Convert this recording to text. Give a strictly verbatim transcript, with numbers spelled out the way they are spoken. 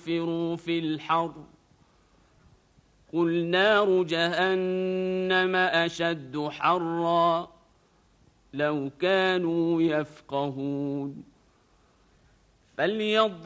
انفروا في الحر قل نار جهنم أشد حرا لو كانوا يفقهون فليضربوا